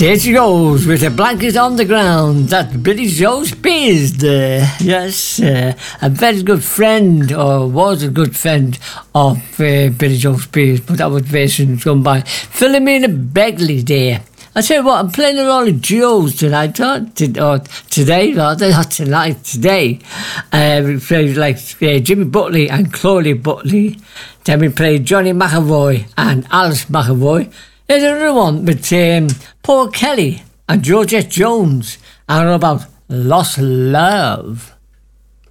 There she goes with a blanket on the ground. That's Billy Joe Spears there. Yes, a very good friend, or was a good friend of Billy Joe Spears, but that was very soon gone by. Philomena Begley there. I tell you what, I'm playing a lot of duos tonight, or today rather, not tonight, today. We played like Jimmy Buckley and Chloe Buckley. Then we played Johnny McAvoy and Alice McAvoy. There's another one with Paul Kelly and Georgette Jones, and about Lost Love.